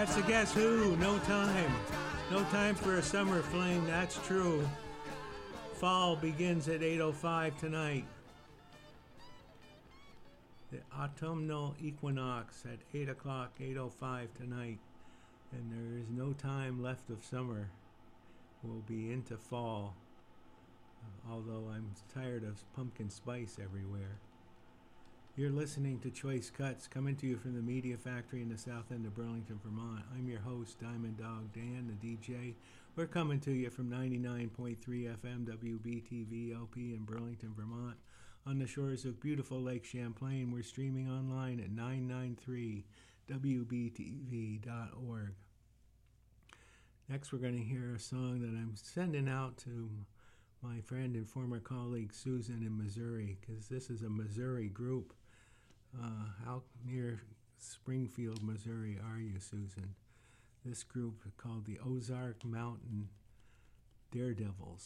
That's the Guess Who. No time. No time for a summer fling. That's true. Fall begins at 8:05 tonight. The autumnal equinox at 8 o'clock, 8:05 tonight. And there is no time left of summer. We'll be into fall. Although I'm tired of pumpkin spice everywhere. You're listening to Choice Cuts, coming to you from the Media Factory in the south end of Burlington, Vermont. I'm your host, Diamond Dog Dan, the DJ. We're coming to you from 99.3 FM WBTV LP in Burlington, Vermont. On the shores of beautiful Lake Champlain, we're streaming online at 993wbtv.org. Next, we're going to hear a song that I'm sending out to my friend and former colleague Susan in Missouri, because this is a Missouri group. How near Springfield, Missouri are you, Susan? This group called the Ozark Mountain Daredevils.